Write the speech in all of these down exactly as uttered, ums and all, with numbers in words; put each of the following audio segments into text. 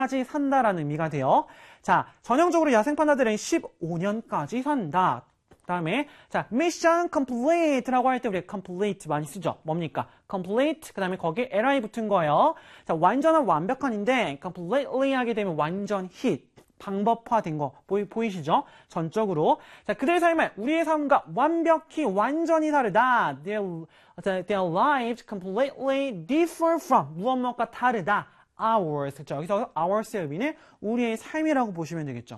까지 산다라는 의미가 돼요. 자, 전형적으로 야생 판다들은 십오 년까지 산다. 그 다음에 자, mission complete라고 할 때 우리 complete 많이 쓰죠. 뭡니까? complete, 그 다음에 거기에 li 붙은 거예요. 자, 완전한 완벽한인데 completely 하게 되면 완전 hit, 방법화된 거 보이, 보이시죠? 전적으로. 자, 그들의 삶은 우리의 삶과 완벽히 완전히 다르다. Their, their lives completely differ from 무엇 무엇과 다르다. ours. 그렇죠? 여기서 ours의 의미는 우리의 삶이라고 보시면 되겠죠.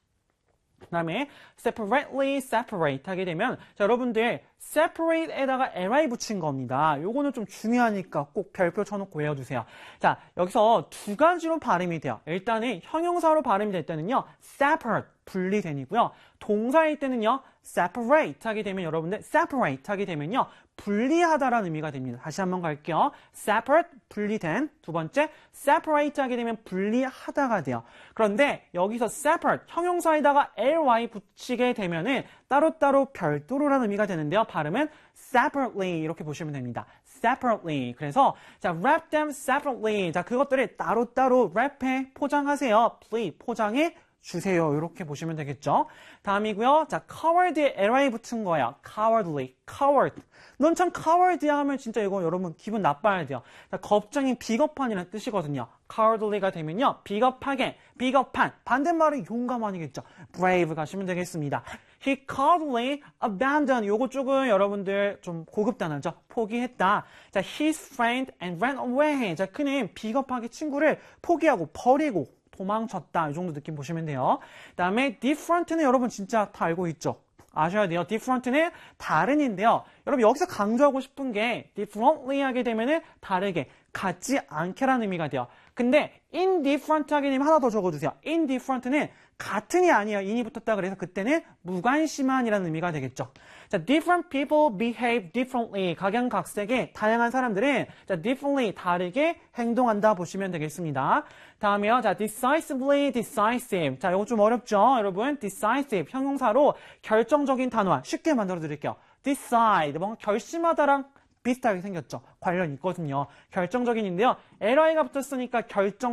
그 다음에 separately separate 하게 되면 자, 여러분들 separate에다가 li 붙인 겁니다. 요거는 좀 중요하니까 꼭 별표 쳐놓고 외워두세요. 자, 여기서 두 가지로 발음이 돼요. 일단은 형용사로 발음이 될 때는요, separate, 분리된이고요. 동사일 때는요, separate 하게 되면 여러분들 separate 하게 되면요, 분리하다라는 의미가 됩니다. 다시 한번 갈게요. separate, 분리된. 두 번째, separate 하게 되면 분리하다가 돼요. 그런데 여기서 separate, 형용사에다가 ly 붙이게 되면은 따로따로 별도로라는 의미가 되는데요. 발음은 separately 이렇게 보시면 됩니다. separately. 그래서 자, wrap them separately. 자, 그것들을 따로따로 wrap해 포장하세요. please 포장해 주세요. 이렇게 보시면 되겠죠. 다음이고요. 자, coward에 ly 붙은 거야. cowardly, coward. 넌 참 coward야 하면 진짜 이거 여러분 기분 나빠야 돼요. 자, 겁쟁이 비겁한이라는 뜻이거든요. cowardly가 되면요, 비겁하게, 비겁한. 반대말은 용감한이겠죠. brave 가시면 되겠습니다. He cowardly abandoned. 요거 조금 여러분들 좀 고급 단어죠. 포기했다. 자, his friend and ran away. 자, 그는 비겁하게 친구를 포기하고 버리고 도망쳤다. 이 정도 느낌 보시면 돼요. 그 다음에 different는 여러분 진짜 다 알고 있죠. 아셔야 돼요. different는 다른인데요. 여러분 여기서 강조하고 싶은 게 differently 하게 되면은 다르게, 같지 않게라는 의미가 돼요. 근데 indifferent 하게 되면 하나 더 적어주세요. indifferent는 같은이 아니에요. in이 붙었다 그래서 그때는 무관심한이라는 의미가 되겠죠. 자, different people behave differently. 각양각색의 다양한 사람들은 자, differently 다르게 행동한다 보시면 되겠습니다. 다음에요. 자, decisively decisive. 자, 이거 좀 어렵죠, 여러분? decisive 형용사로 결정적인 단어와 쉽게 만들어 드릴게요. decide 뭔가 결심하다랑 비슷하게 생겼죠. 관련 있거든요. 결정적인인데요. li가 붙었으니까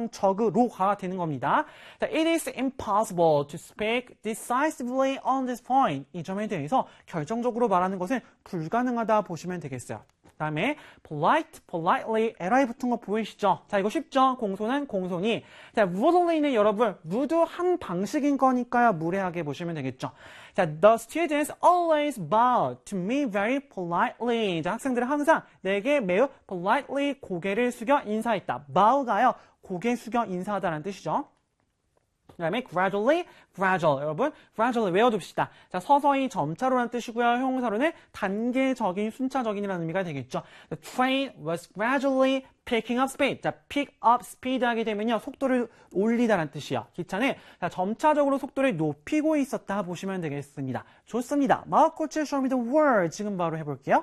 결정적으로가 되는 겁니다. 자, it is impossible to speak decisively on this point. 이 점에 대해서 결정적으로 말하는 것은 불가능하다 보시면 되겠어요. 그 다음에 polite, politely, li 붙은 거 보이시죠? 자, 이거 쉽죠? 공손한 공손히. 자, rudely는 여러분 rude한 방식인 거니까요. 무례하게 보시면 되겠죠. 자, the students always bow to me very politely. 자, 학생들은 항상 내게 매우 politely 고개를 숙여 인사했다. bow가요, 고개 숙여 인사하다라는 뜻이죠. 그 다음에 gradually, gradual. 여러분, gradually 외워둡시다. 자, 서서히 점차로라는 뜻이고요. 형용사로는 단계적인, 순차적인이라는 의미가 되겠죠. The train was gradually picking up speed. 자, pick up speed 하게 되면요, 속도를 올리다라는 뜻이에요. 기차는 자, 점차적으로 속도를 높이고 있었다 보시면 되겠습니다. 좋습니다. 마우코치의 Show Me the World 지금 바로 해볼게요.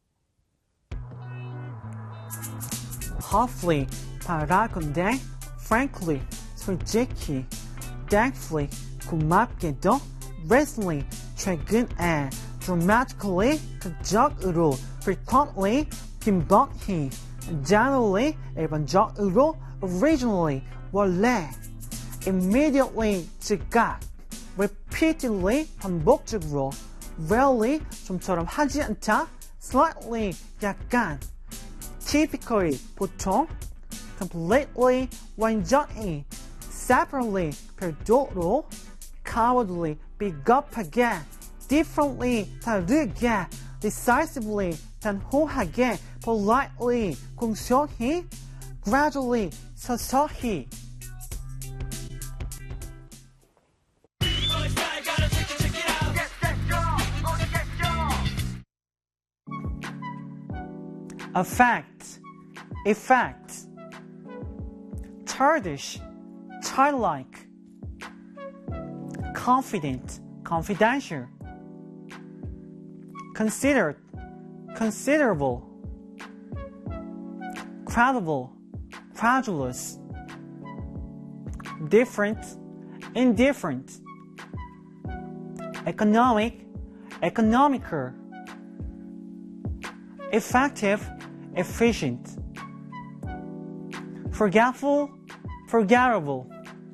Hopefully, 바라건대, frankly, 솔직히, thankfully, 고맙게도, recently, 최근에, dramatically, 극적으로, frequently, 빈번히, generally, 일반적으로, originally, 원래, immediately, 즉각, repeatedly, 반복적으로, rarely, 좀처럼 하지 않다, slightly, 약간, typically, 보통, completely, 완전히, separately, 별도로, cowardly, 비겁하게, differently, 다르게, decisively, 단호하게, politely, 공손히, gradually, 서서히. affect, effect, childish, childlike, confident, confidential, considered, considerable, credible, credulous, different, indifferent, economic, economical, effective, efficient, forgetful, forgettable.